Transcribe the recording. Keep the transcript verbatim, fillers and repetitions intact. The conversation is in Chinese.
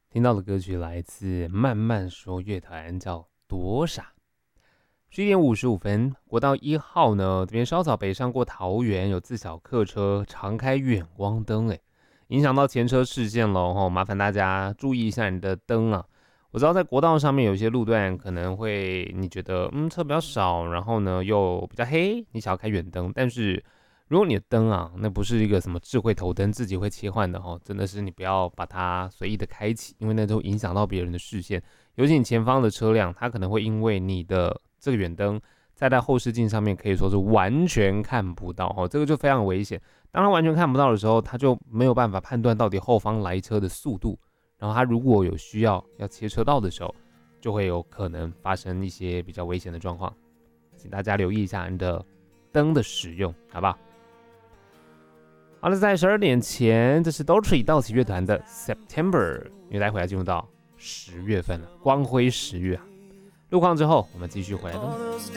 听到的歌曲来自慢慢说乐团，叫多傻。十一点五十五分，国道一号呢，这边稍早北上过桃园，有自小客车常开远光灯，哎，影响到前车视线喽，吼，麻烦大家注意一下你的灯啊。我知道在国道上面有些路段可能会你觉得嗯车比较少，然后呢又比较黑，你想要开远灯，但是如果你的灯啊，那不是一个什么智慧头灯，自己会切换的哦，真的是你不要把它随意的开启，因为那都影响到别人的视线。尤其你前方的车辆，它可能会因为你的这个远灯，在在后视镜上面可以说是完全看不到哦，这个就非常危险。当它完全看不到的时候，它就没有办法判断到底后方来车的速度，然后它如果有需要要切车道的时候，就会有可能发生一些比较危险的状况，请大家留意一下你的灯的使用，好不好？好了，在十二点前，这是 Daughtry 道奇乐团的 September， 因为待会要进入到十月份了，光辉十月啊。路况之后，我们继续回来喽。